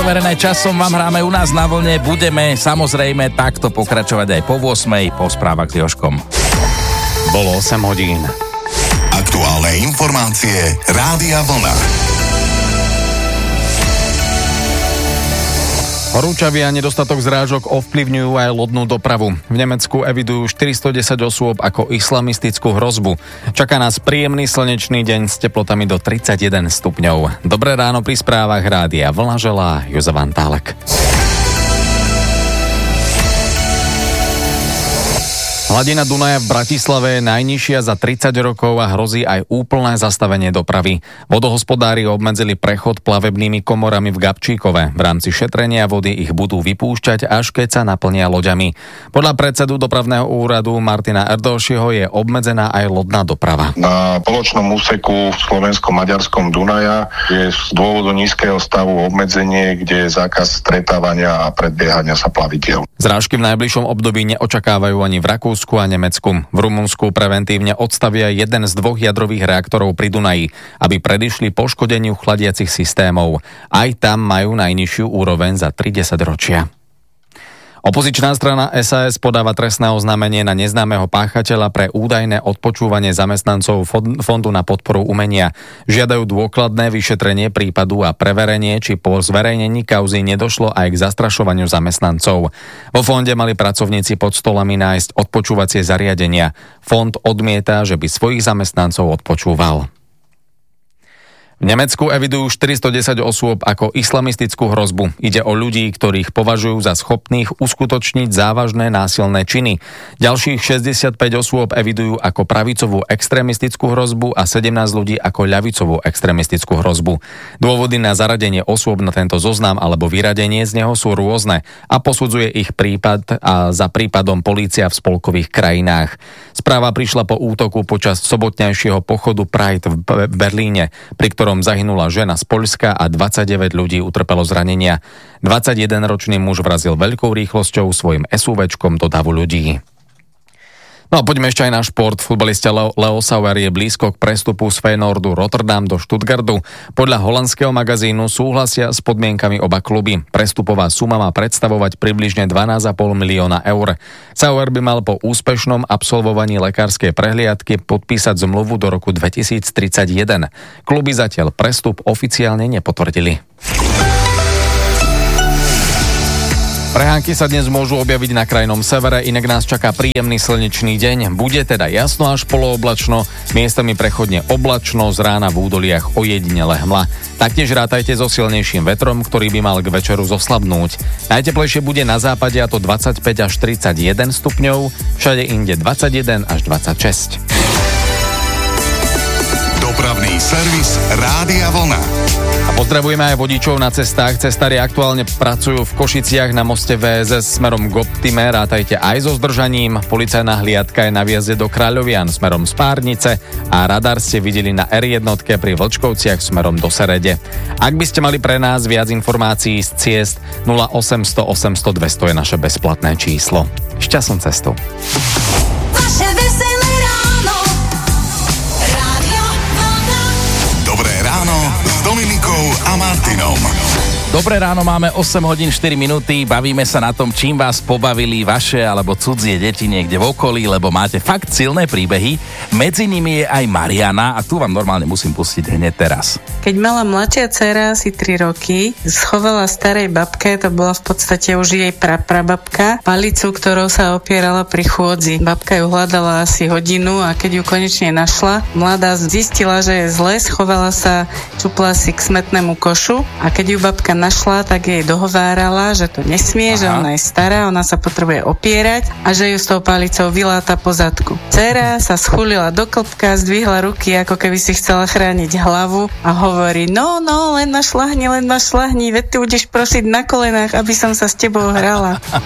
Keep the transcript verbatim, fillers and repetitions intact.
overené časom vám hráme u nás na vlne. Budeme samozrejme takto pokračovať aj po ôsmej, po správach s Jožkom. Bolo osem hodín. Aktuálne informácie Rádia Vlna. Horúčavy a nedostatok zrážok ovplyvňujú aj lodnú dopravu. V Nemecku evidujú štyridstodesať osôb ako islamistickú hrozbu. Čaká nás príjemný slnečný deň s teplotami do tridsaťjeden stupňov. Dobré ráno pri správach Rádia Vlna želá Jozef Antálek. Hladina Dunaja v Bratislave je najnižšia za tridsať rokov a hrozí aj úplné zastavenie dopravy. Vodohospodári obmedzili prechod plavebnými komorami v Gabčíkove. V rámci šetrenia vody ich budú vypúšťať, až keď sa naplnia loďami. Podľa predsedu dopravného úradu Martina Erdőshiho je obmedzená aj lodná doprava. Na spoločnom úseku v slovensko-maďarskom Dunaja je z dôvodu nízkeho stavu obmedzenie, kde je zákaz stretávania a predbiehania sa plavidiel. Zrážky v najbližšom období neočakávajú ani v Rakúsku a Nemecku. V Rumunsku preventívne odstavia jeden z dvoch jadrových reaktorov pri Dunaji, aby predišli poškodeniu chladiacich systémov. Aj tam majú najnižšiu úroveň za tri desaťročia. Opozičná strana es a es podáva trestné oznámenie na neznámeho páchateľa pre údajné odpočúvanie zamestnancov Fondu na podporu umenia. Žiadajú dôkladné vyšetrenie prípadu a preverenie, či po zverejnení kauzy nedošlo aj k zastrašovaniu zamestnancov. Vo fonde mali pracovníci pod stolami nájsť odpočúvacie zariadenia. Fond odmieta, že by svojich zamestnancov odpočúval. V Nemecku evidujú štyristodesať osôb ako islamistickú hrozbu. Ide o ľudí, ktorých považujú za schopných uskutočniť závažné násilné činy. Ďalších šesťdesiatpäť osôb evidujú ako pravicovú extrémistickú hrozbu a sedemnásť ľudí ako ľavicovú extrémistickú hrozbu. Dôvody na zaradenie osôb na tento zoznam alebo vyradenie z neho sú rôzne a posudzuje ich prípad a za prípadom polícia v spolkových krajinách. Správa prišla po útoku počas sobotnejšieho pochodu Pride v Berlíne, pri ktorom zahynula žena z Poľska a dvadsaťdeväť ľudí utrpelo zranenia. dvadsaťjedenročný muž vrazil veľkou rýchlosťou svojim SUVčkom do davu ľudí. No a poďme ešte aj na šport. Futbalista Leo, Leo Sauer je blízko k prestupu z Feyenoordu Rotterdam do Stuttgartu. Podľa holandského magazínu súhlasia s podmienkami oba kluby. Prestupová suma má predstavovať približne dvanásť a pol milióna eur. Sauer by mal po úspešnom absolvovaní lekárskej prehliadky podpísať zmluvu do roku dvetisíctridsaťjeden. Kluby zatiaľ prestup oficiálne nepotvrdili. Prehánky sa dnes môžu objaviť na krajnom severe, inak nás čaká príjemný slnečný deň. Bude teda jasno až polooblačno, miestami prechodne oblačno, z rána v údoliach ojedinele hmla. Taktiež rátajte so silnejším vetrom, ktorý by mal k večeru zoslabnúť. Najteplejšie bude na západe, a to dvadsaťpäť až tridsaťjeden stupňov, všade inde dvadsaťjeden až dvadsaťšesť. Dopravný servis Rádia Vlna. A pozdravujeme aj vodičov na cestách. Cestári aktuálne pracujú v Košiciach na moste vé es es smerom k Optime. Rátajte aj so zdržaním. Policajná hliadka je na vjazde do Kráľovian smerom z Párnice a radar ste videli na er jedna pri Vlčkovciach smerom do Serede. Ak by ste mali pre nás viac informácií z ciest, nula osemsto osemsto dvesto je naše bezplatné číslo. Šťastnú cestu. Vaše veselé ráno. Rádio Vlna. Dobré ráno s Dominikou a Martinom. Dobré ráno, máme osem hodín štyri minúty, bavíme sa na tom, čím vás pobavili vaše alebo cudzie deti niekde v okolí, lebo máte fakt silné príbehy. Medzi nimi je aj Mariana a tu vám normálne musím pustiť hneď teraz. Keď mala mladšia dcéra asi tri roky, schovala starej babke, to bola v podstate už jej praprababka, palicu, ktorou sa opierala pri chôdzi. Babka ju hľadala asi hodinu a keď ju konečne našla, mladá zistila, že je zle, schovala sa, čupla si k smetnému košu a keď ju babka našla, tak jej dohovárala, že to nesmie, Aha. že ona je stará, ona sa potrebuje opierať a že ju s tou palicou vyláta po zadku. Dcéra sa schulila do klbka, zdvihla ruky, ako keby si chcela chrániť hlavu a hovorí, no, no, len ma šľahni, len ma šľahni, veď ty budeš prosiť na kolenách, aby som sa s tebou hrala.